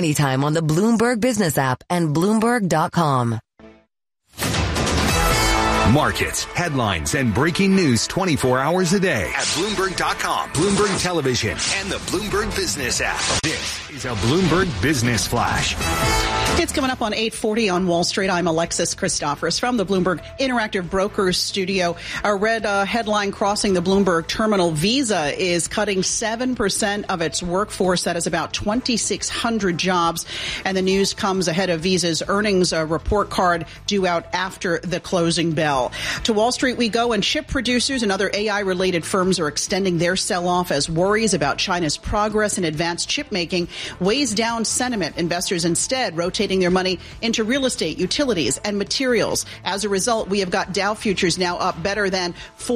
anytime on the Bloomberg Business app and Bloomberg.com. Markets, headlines, and breaking news 24 hours a day at Bloomberg.com, Bloomberg Television, and the Bloomberg Business app. This is a Bloomberg Business Flash. It's coming up on 8:40 on Wall Street. I'm Alexis Christoforous from the Bloomberg Interactive Brokers studio. A red headline crossing the Bloomberg terminal. Visa is cutting 7% of its workforce. That is about 2,600 jobs. And the news comes ahead of Visa's earnings report card due out after the closing bell. To Wall Street we go, and chip producers and other AI-related firms are extending their sell-off as worries about China's progress in advanced chip making weighs down sentiment. Investors instead rotating their money into real estate, utilities, and materials. As a result, we have got Dow futures now up better than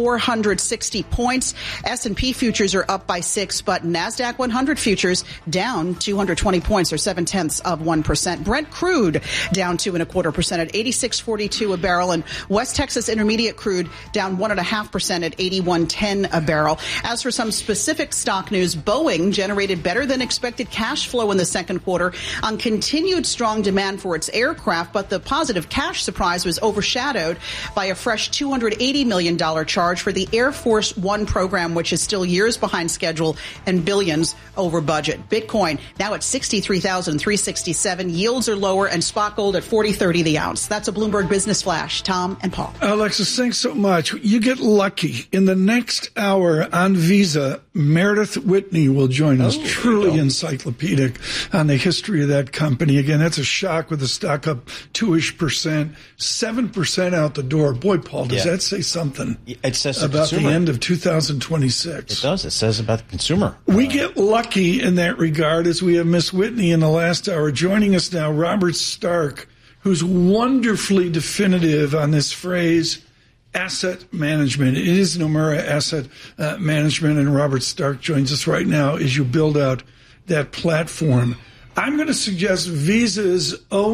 460 points. S&P futures are up by 6, but NASDAQ 100 futures down 220 points, or 0.7%. Brent crude down 2.25% at 86.42 a barrel, and West Texas Intermediate crude down 1.5% at 81.10 a barrel. As for some specific stock news, Boeing generated better than expected cash flow in the second quarter on continued strong demand for its aircraft, but the positive cash surprise was overshadowed by a fresh $280 million charge for the Air Force One program, which is still years behind schedule and billions over budget. Bitcoin now at 63,367. Yields are lower, and spot gold at 40.30 the ounce. That's a Bloomberg Business Flash. Tom and Paul. Alexis, thanks so much. You get lucky. In the next hour on Visa, Meredith Whitney will join us. Truly encyclopedic on the history of that company. Again, that's a shock with the stock up 2-ish%, 7% out the door. Boy, Paul, does that say something it says about the end of 2026? It does. It says about the consumer. We get lucky in that regard as we have Miss Whitney in the last hour. Joining us now, Robert Stark, who's wonderfully definitive on this phrase, asset management. It is Nomura Asset Management, and Robert Stark joins us right now as you build out that platform. I'm going to suggest Visa's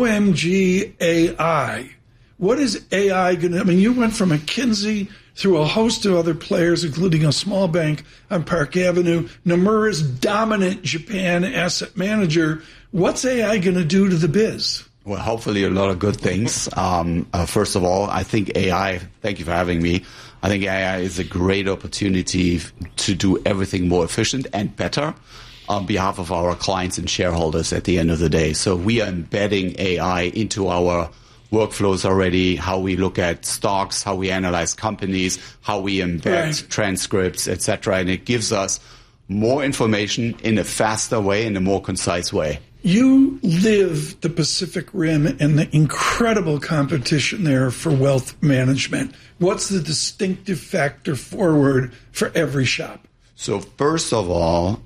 OMG AI. What is AI going to... I mean, you went from McKinsey through a host of other players, including a small bank on Park Avenue, Nomura's dominant Japan asset manager. What's AI going to do to the biz? Well, hopefully a lot of good things. First of all, I think AI, thank you for having me. I think AI is a great opportunity to do everything more efficient and better on behalf of our clients and shareholders at the end of the day. So we are embedding AI into our workflows already, how we look at stocks, how we analyze companies, how we embed transcripts, etc. And it gives us more information in a faster way, in a more concise way. You live the Pacific Rim and the incredible competition there for wealth management. What's the distinctive factor forward for every shop? So first of all,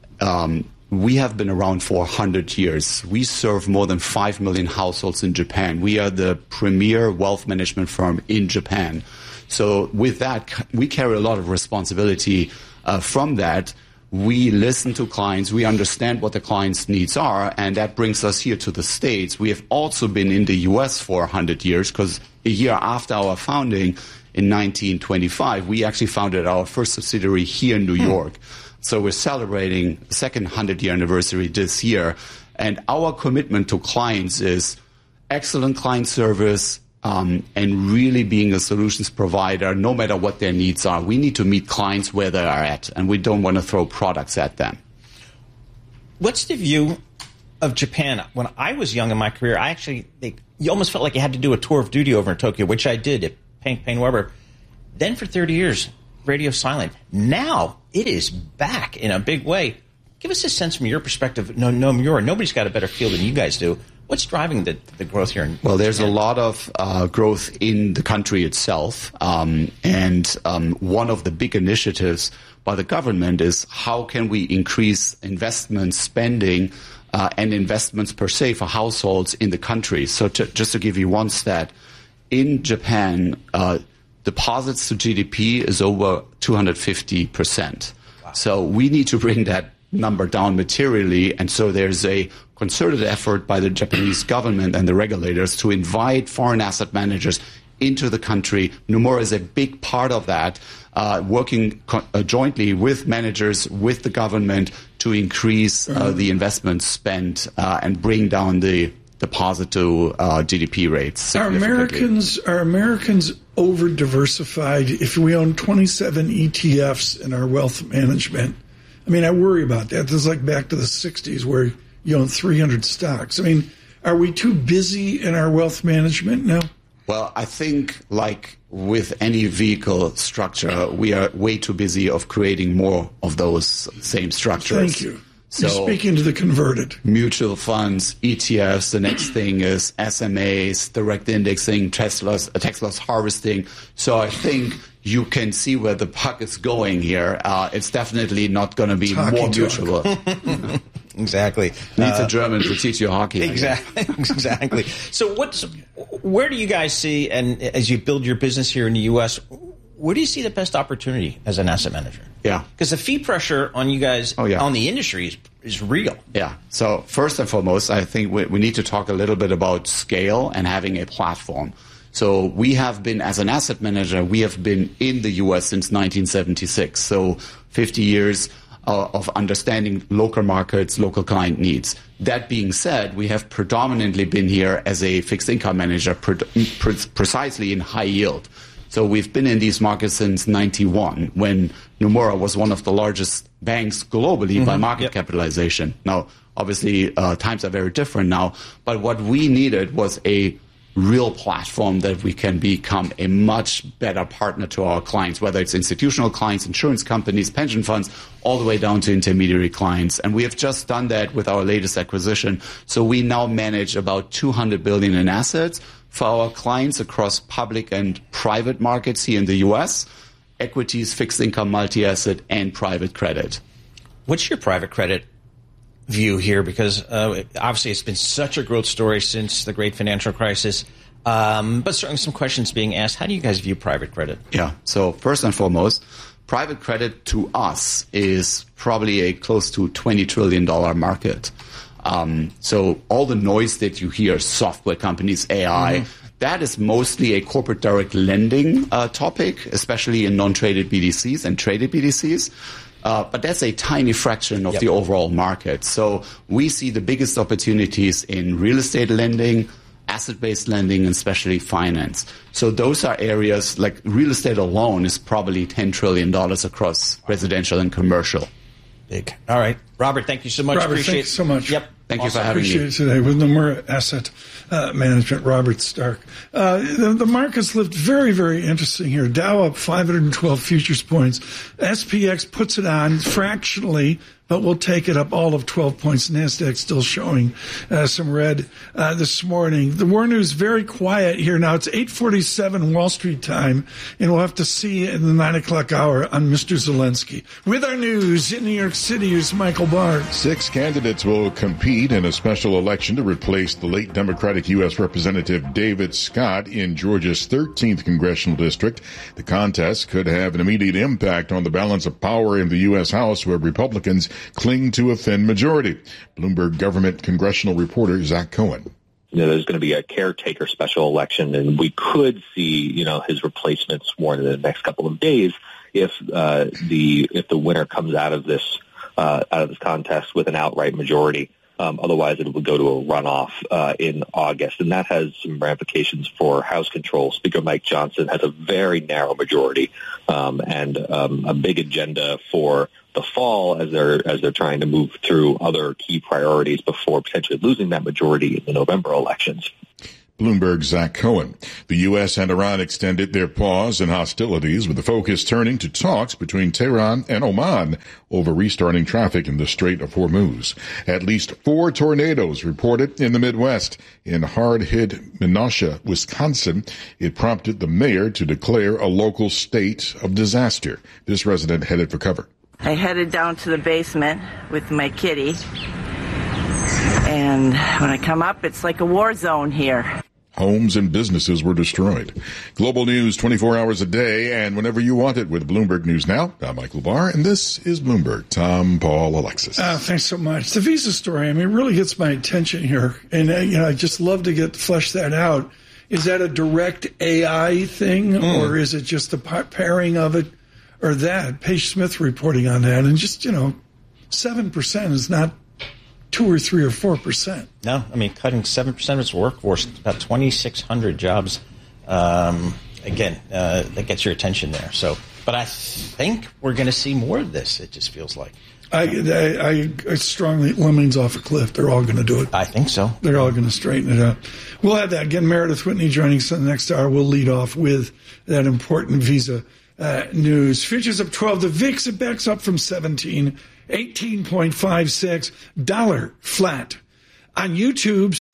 we have been around for 100 years. We serve more than 5 million households in Japan. We are the premier wealth management firm in Japan. So with that, we carry a lot of responsibility from that. We listen to clients. We understand what the clients' needs are, and that brings us here to the States. We have also been in the U.S. for 100 years because a year after our founding in 1925, we actually founded our first subsidiary here in New York. So we're celebrating the second 100-year anniversary this year. And our commitment to clients is excellent client service and really being a solutions provider, no matter what their needs are. We need to meet clients where they are at, and we don't want to throw products at them. What's the view of Japan? When I was young in my career, you almost felt like you had to do a tour of duty over in Tokyo, which I did at Paine-Weber. Then for 30 years, radio silent. Now it is back in a big way. Give us a sense from your perspective. Nomura, nobody's got a better feel than you guys do. What's driving the growth here? Well, there's a lot of growth in the country itself. And one of the big initiatives by the government is how can we increase investment spending and investments per se for households in the country. So just to give you one stat, in Japan, deposits to GDP is over 250%. Wow. So we need to bring that number down materially. And so there's a concerted effort by the Japanese government and the regulators to invite foreign asset managers into the country. Nomura is a big part of that, working jointly with managers, with the government to increase the investment spent and bring down the deposit to GDP rates. Are Americans over-diversified if we own 27 ETFs in our wealth management? I mean, I worry about that. This is like back to the 60s where you own 300 stocks. I mean, are we too busy in our wealth management now? Well, I think like with any vehicle structure, we are way too busy of creating more of those same structures. Thank you. So, you're speaking to the converted. Mutual funds, ETFs, the next thing is SMAs, direct indexing, Tesla's harvesting. So I think you can see where the puck is going here. It's definitely not going to be more mutual. Exactly. Needs a German to teach you hockey. Exactly. So where do you guys see, and as you build your business here in the U.S., where do you see the best opportunity as an asset manager? Yeah. Because the fee pressure on you guys, on the industry is real. Yeah. So first and foremost, I think we need to talk a little bit about scale and having a platform. So we have been, as an asset manager, we have been in the U.S. since 1976. So 50 years of understanding local markets, local client needs. That being said, we have predominantly been here as a fixed income manager, precisely in high yield. So we've been in these markets since 91, when Nomura was one of the largest banks globally by market capitalization. Now, obviously, times are very different now, but what we needed was a real platform that we can become a much better partner to our clients, whether it's institutional clients, insurance companies, pension funds, all the way down to intermediary clients. And we have just done that with our latest acquisition. So we now manage about $200 billion in assets for our clients across public and private markets here in the U.S., equities, fixed income, multi-asset, and private credit. What's your private credit view here? Because obviously it's been such a growth story since the great financial crisis, but certainly some questions being asked. How do you guys view private credit? Yeah, so first and foremost, private credit to us is probably a close to $20 trillion market. So all the noise that you hear, software companies, AI, that is mostly a corporate direct lending topic, especially in non-traded BDCs and traded BDCs. But that's a tiny fraction of the overall market. So we see the biggest opportunities in real estate lending, asset-based lending, and especially finance. So those are areas like real estate alone is probably $10 trillion across residential and commercial. Big. All right. Robert, thank you so much. Robert, thank you so much. Yep. Thank you for having me. Appreciate it today with Nomura Asset Management, Robert Stark. The markets looked very, very interesting here. Dow up 512 futures points. SPX puts it on fractionally, but we'll take it up all of 12 points. NASDAQ still showing some red this morning. The war news very quiet here now. It's 8:47 Wall Street time, and we'll have to see in the 9 o'clock hour on Mr. Zelensky. With our news in New York City, here's Michael Barnes. 6 candidates will compete in a special election to replace the late Democratic U.S. Representative David Scott in Georgia's 13th congressional district. The contest could have an immediate impact on the balance of power in the U.S. House, where Republicans cling to a thin majority. Bloomberg government congressional reporter Zach Cohen. There's going to be a caretaker special election, and we could see, his replacement sworn in the next couple of days if the winner comes out of this contest with an outright majority. Otherwise, it would go to a runoff in August, and that has some ramifications for House control. Speaker Mike Johnson has a very narrow majority and a big agenda for the fall as they're trying to move through other key priorities before potentially losing that majority in the November elections. Bloomberg's Zach Cohen. The U.S. and Iran extended their pause in hostilities, with the focus turning to talks between Tehran and Oman over restarting traffic in the Strait of Hormuz. At least 4 tornadoes reported in the Midwest. In hard-hit Menasha, Wisconsin, it prompted the mayor to declare a local state of disaster. This resident headed for cover. I headed down to the basement with my kitty, and when I come up, it's like a war zone here. Homes and businesses were destroyed. Global news 24 hours a day and whenever you want it with Bloomberg News Now. I'm Michael Barr, and this is Bloomberg. Tom, Paul, Alexis. Thanks so much. The Visa story, it really gets my attention here. And, I just love to flesh that out. Is that a direct AI thing, or is it just the pairing of it, or that? Paige Smith reporting on that, and just, 7% is not 2 or 3 or 4%. No, I mean, cutting 7% of its workforce, about 2,600 jobs. Again, that gets your attention there. So, but I think we're going to see more of this. It just feels like. I strongly, Lemmings off a cliff. They're all going to do it. I think so. They're all going to straighten it out. We'll have that. Again, Meredith Whitney joining us in the next hour. We'll lead off with that important Visa news. Futures up 12. The VIX backs up from 17, 18.56. Dollar flat. On YouTube,